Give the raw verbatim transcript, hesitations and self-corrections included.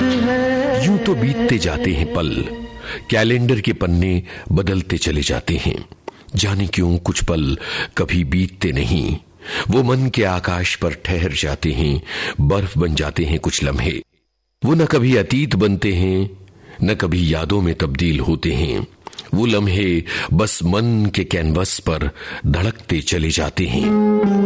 है। यूं तो बीतते जाते हैं पल, कैलेंडर के पन्ने बदलते चले जाते हैं। जाने क्यों कुछ पल कभी बीतते नहीं, वो मन के आकाश पर ठहर जाते हैं, बर्फ बन जाते हैं कुछ लम्हे। वो न कभी अतीत बनते हैं, न कभी यादों में तब्दील होते हैं। वो लम्हे बस मन के कैनवस पर धड़कते चले जाते हैं।